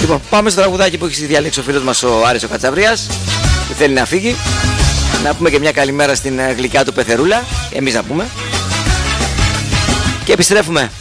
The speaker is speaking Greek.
Λοιπόν, πάμε στο τραγουδάκι που έχει διαλέξει ο φίλος μας ο Άρης ο Κατσαβρίας, που θέλει να φύγει. Να πούμε και μια καλημέρα στην γλυκιά του Πεθερούλα, εμείς να πούμε. Και επιστρέφουμε.